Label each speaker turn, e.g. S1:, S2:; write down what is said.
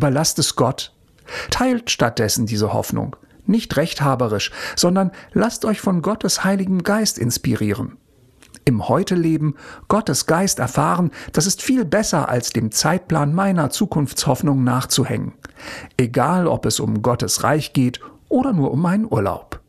S1: Überlasst es Gott. Teilt stattdessen diese Hoffnung. Nicht rechthaberisch, sondern lasst euch von Gottes Heiligem Geist inspirieren. Im Heute-Leben Gottes Geist erfahren, das ist viel besser, als dem Zeitplan meiner Zukunftshoffnung nachzuhängen. Egal, ob es um Gottes Reich geht oder nur um meinen Urlaub.